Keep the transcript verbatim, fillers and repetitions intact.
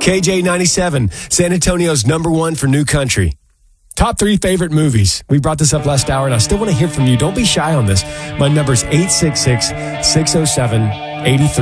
K J ninety-seven, San Antonio's number one for new country. Top three favorite movies. We brought this up last hour, and I still want to hear from you. Don't be shy on this. My number is eight six six, six oh seven, eight three